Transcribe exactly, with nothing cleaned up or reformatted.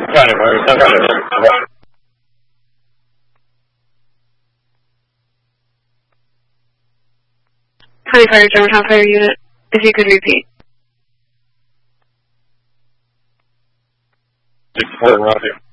Firefighter, firefighter. Firefighter, Germantown Fire Unit, if you could repeat. six four, Roger.